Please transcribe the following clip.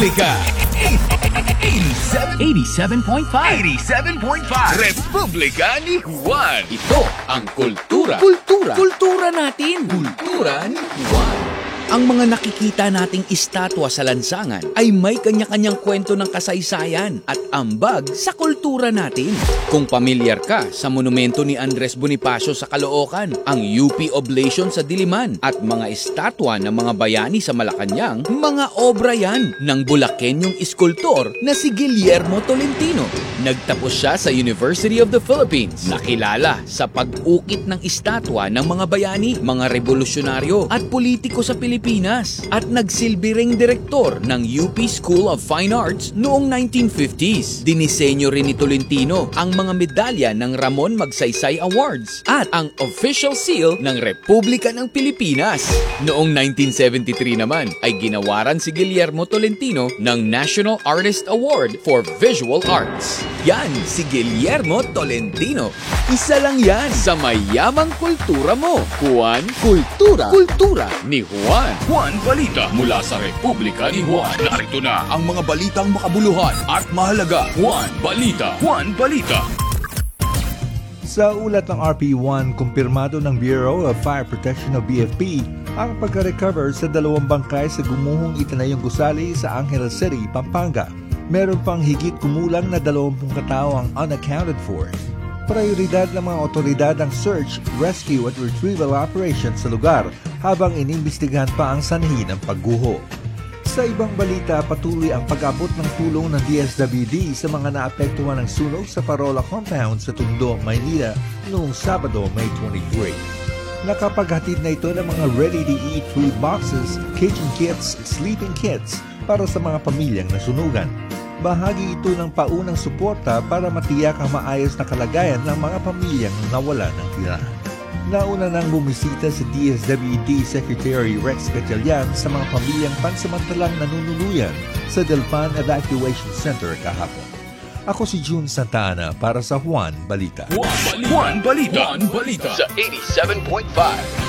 Republika 87.5 Republika ni Juan. Ito ang kultura. Kultura natin. Kultura ni Juan. Ang mga nakikita nating estatwa sa lansangan ay may kanya-kanyang kwento ng kasaysayan at ambag sa kultura natin. Kung pamilyar ka sa monumento ni Andres Bonifacio sa Caloocan, ang UP Oblation sa Diliman at mga estatwa ng mga bayani sa Malacanang, mga obra yan ng Bulakenyong iskultor na si Guillermo Tolentino. Nagtapos siya sa University of the Philippines, nakilala sa pag-ukit ng estatwa ng mga bayani, mga revolusyonaryo at politiko sa Pilipinas at nagsilbi ring direktor ng UP School of Fine Arts noong 1950s. Dinisenyo rin ni Tolentino ang mga medalya ng Ramon Magsaysay Awards at ang official seal ng Republika ng Pilipinas. Noong 1973 naman ay ginawaran si Guillermo Tolentino ng National Artist Award for Visual Arts. Yan si Guillermo Tolentino. Isa lang yan sa mayamang kultura mo. Juan Kultura ni Juan. Juan Balita mula sa Republika ni Juan. Narito na ang mga balitang makabuluhan at mahalaga. Juan Balita. Sa ulat ng RP1, kumpirmado ng Bureau of Fire Protection o BFP ang pagka-recover sa 2 bangkay sa gumuhong itinayong gusali sa Angel City, Pampanga. Meron pang higit kumulang na 20 katao ang unaccounted for. Prioridad ng mga otoridad ang search, rescue at retrieval operation sa lugar habang inimbestigahan pa ang sanhi ng pagguho. Sa ibang balita, patuloy ang pag-abot ng tulong ng DSWD sa mga naapektuhan ng sunog sa Parola Compound sa Tondo, Maynila noong Sabado, May 23. Nakapaghatid na ito ng mga ready-to-eat food boxes, kitchen kits, sleeping kits para sa mga pamilyang nasunugan. Bahagi ito ng paunang suporta para matiyak ang maayos na kalagayan ng mga pamilyang nawala ng tirahan. Nauna nang bumisita si DSWD Secretary Rex Gatchalian sa mga pamilyang pansamantalang nanunuluyan sa Delpan Evacuation Center kahapon. Ako si June Santa Ana para sa Juan Balita. Juan Balita sa 87.5